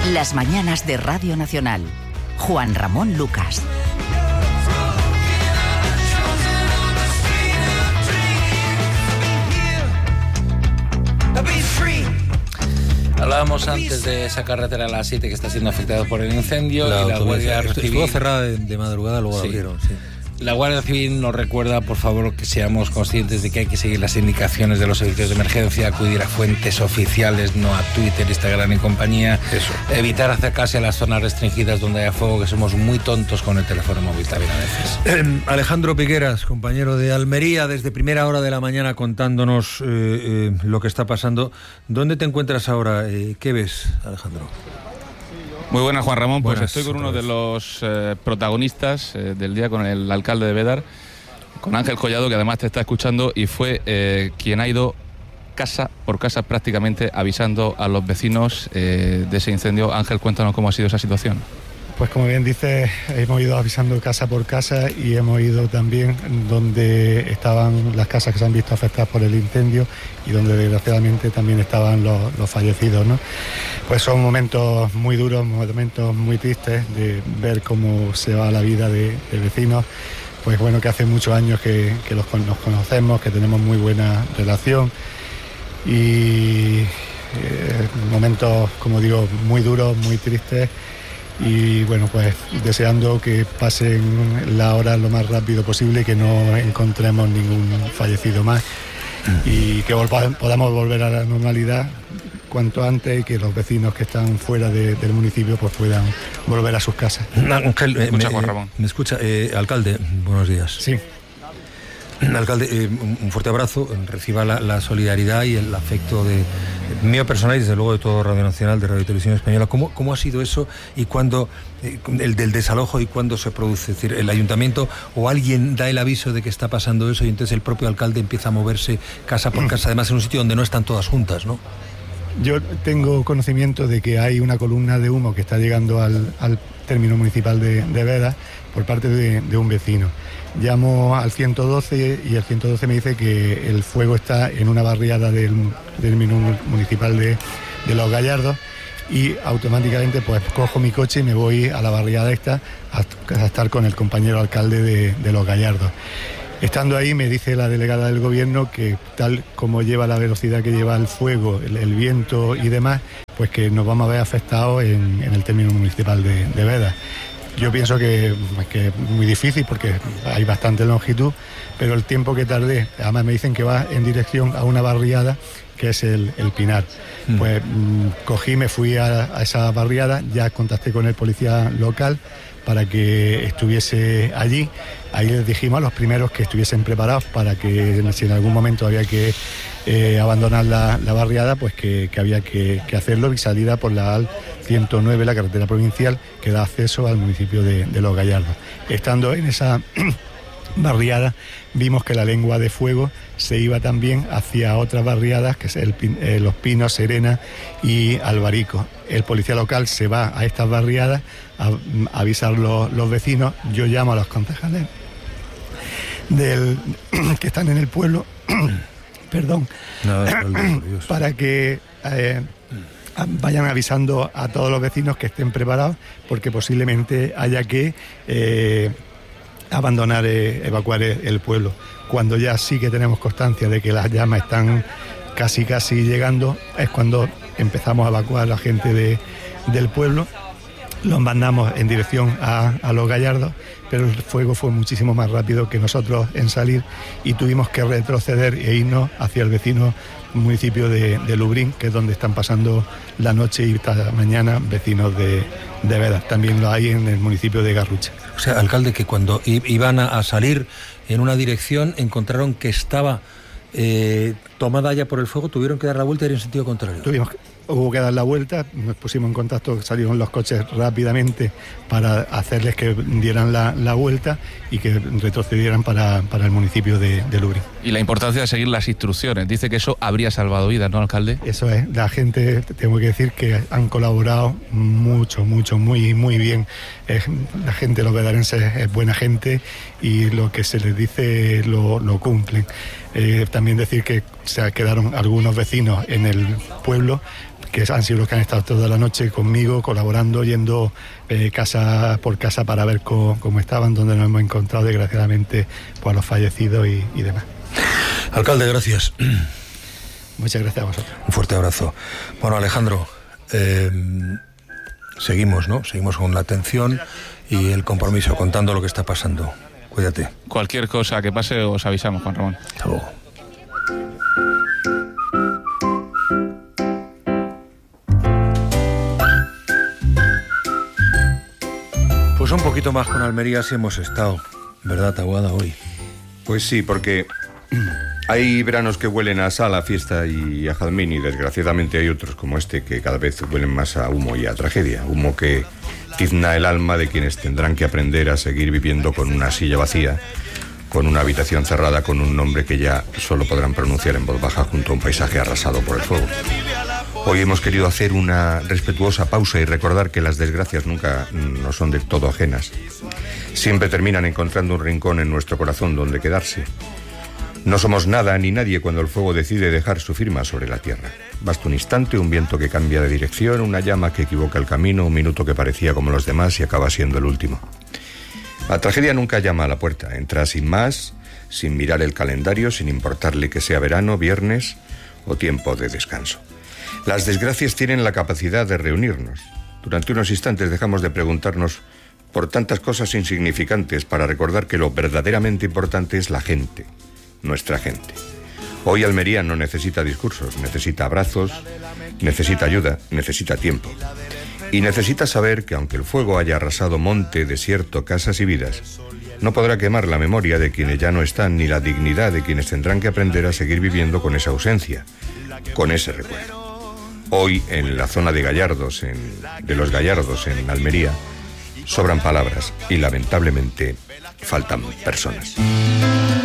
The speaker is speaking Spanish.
Las mañanas de Radio Nacional. Juan Ramón Lucas. Hablábamos antes de esa carretera a las 7 que está siendo afectada por el incendio y la Guardia Civil... Estuvo cerrada de madrugada, luego la abrieron, sí. La Guardia Civil nos recuerda, por favor, que seamos conscientes de que hay que seguir las indicaciones de los servicios de emergencia, acudir a fuentes oficiales, no a Twitter, Instagram y compañía. Eso. Evitar acercarse a las zonas restringidas donde haya fuego, que somos muy tontos con el teléfono móvil también a veces. Alejandro Piqueras, compañero de Almería, desde primera hora de la mañana contándonos lo que está pasando. ¿Dónde te encuentras ahora? ¿Qué ves, Alejandro? Muy buenas, Juan Ramón. Pues Buenas, estoy con uno de los protagonistas del día, con el alcalde de Bédar, con Ángel Collado, que además te está escuchando y fue quien ha ido casa por casa prácticamente avisando a los vecinos de ese incendio. Ángel, cuéntanos cómo ha sido esa situación. Pues como bien dices, hemos ido avisando casa por casa y hemos ido también donde estaban las casas que se han visto afectadas por el incendio y donde desgraciadamente también estaban los fallecidos, ¿no? Pues son momentos muy duros, momentos muy tristes de ver cómo se va la vida de vecinos, pues bueno, que hace muchos años que nos conocemos, que tenemos muy buena relación y momentos, como digo, muy duros, muy tristes. Y bueno, pues deseando que pasen las horas lo más rápido posible y que no encontremos ningún fallecido más y que podamos volver a la normalidad cuanto antes y que los vecinos que están fuera del municipio pues puedan volver a sus casas. Ángel, Juan Ramón. ¿Me escucha? Alcalde, buenos días. Sí. Alcalde, un fuerte abrazo, reciba la solidaridad y el afecto mío personal y desde luego de todo Radio Nacional, de Radio y Televisión Española. ¿Cómo ha sido eso y cuándo, el del desalojo y cuándo se produce? Es decir, el ayuntamiento o alguien da el aviso de que está pasando eso y entonces el propio alcalde empieza a moverse casa por casa, además en un sitio donde no están todas juntas, ¿no? Yo tengo conocimiento de que hay una columna de humo que está llegando al término municipal de Bédar por parte de un vecino. Llamo al 112 y el 112 me dice que el fuego está en una barriada del término municipal de Los Gallardos y automáticamente pues cojo mi coche y me voy a la barriada esta a estar con el compañero alcalde de Los Gallardos. Estando ahí me dice la delegada del gobierno que tal como lleva la velocidad que lleva el fuego, el viento y demás, pues que nos vamos a ver afectados en el término municipal de Bédar. Yo pienso que es muy difícil porque hay bastante longitud, pero el tiempo que tardé, además me dicen que va en dirección a una barriada que es el Pinar. Pues cogí, me fui a esa barriada, ya contacté con el policía local para que estuviese allí. Ahí les dijimos a los primeros que estuviesen preparados para que si en algún momento había que abandonar la barriada, pues que había que hacerlo y salida por la AL 109, la carretera provincial que da acceso al municipio de Los Gallardos. Estando en esa barriada vimos que la lengua de fuego se iba también hacia otras barriadas, que es Los Pinos, Serena y Albarico. El policía local se va a estas barriadas a avisar los vecinos. Yo llamo a los concejales que están en el pueblo perdón, para que vayan avisando a todos los vecinos que estén preparados porque posiblemente haya que abandonar, evacuar el pueblo. Cuando ya sí que tenemos constancia de que las llamas están casi llegando, es cuando empezamos a evacuar a la gente del pueblo. Los mandamos en dirección a Los Gallardos, pero el fuego fue muchísimo más rápido que nosotros en salir y tuvimos que retroceder e irnos hacia el vecino municipio de Lubrín, que es donde están pasando la noche y esta mañana vecinos de Bédar. También lo hay en el municipio de Garrucha. O sea, alcalde, que cuando iban a salir en una dirección encontraron que estaba tomada ya por el fuego, tuvieron que dar la vuelta y ir en sentido contrario. Hubo que dar la vuelta, nos pusimos en contacto, salieron los coches rápidamente para hacerles que dieran la vuelta y que retrocedieran para el municipio de Lubrín. Y la importancia de seguir las instrucciones, dice que eso habría salvado vidas, ¿no, alcalde? Eso es, la gente, tengo que decir que han colaborado mucho, muy bien. La gente, los bedarenses, es buena gente y lo que se les dice lo cumplen. También decir que se quedaron algunos vecinos en el pueblo que han sido los que han estado toda la noche conmigo, colaborando, yendo casa por casa para ver cómo estaban, donde nos hemos encontrado, desgraciadamente, pues a los fallecidos y demás. Alcalde, gracias. Muchas gracias a vosotros. Un fuerte abrazo. Bueno, Alejandro, seguimos, ¿no? Seguimos con la atención y el compromiso, contando lo que está pasando. Cuídate. Cualquier cosa que pase os avisamos, Juan Ramón. Hasta luego. Pues un poquito más con Almería sí hemos estado, ¿verdad, Taboada, hoy? Pues sí, porque hay veranos que huelen a sal, a fiesta y a jazmín, y desgraciadamente hay otros como este que cada vez huelen más a humo y a tragedia. Humo que tizna el alma de quienes tendrán que aprender a seguir viviendo con una silla vacía, con una habitación cerrada, con un nombre que ya solo podrán pronunciar en voz baja junto a un paisaje arrasado por el fuego. Hoy hemos querido hacer una respetuosa pausa y recordar que las desgracias nunca nos son del todo ajenas. Siempre terminan encontrando un rincón en nuestro corazón donde quedarse. No somos nada ni nadie cuando el fuego decide dejar su firma sobre la tierra. Basta un instante, un viento que cambia de dirección, una llama que equivoca el camino, un minuto que parecía como los demás y acaba siendo el último. La tragedia nunca llama a la puerta. Entra sin más, sin mirar el calendario, sin importarle que sea verano, viernes o tiempo de descanso. Las desgracias tienen la capacidad de reunirnos. Durante unos instantes dejamos de preguntarnos por tantas cosas insignificantes para recordar que lo verdaderamente importante es la gente, nuestra gente. Hoy Almería no necesita discursos, necesita abrazos, necesita ayuda, necesita tiempo. Y necesita saber que aunque el fuego haya arrasado monte, desierto, casas y vidas, no podrá quemar la memoria de quienes ya no están ni la dignidad de quienes tendrán que aprender a seguir viviendo con esa ausencia, con ese recuerdo. Hoy, en la zona de Gallardos, de los Gallardos, en Almería, sobran palabras y lamentablemente faltan personas.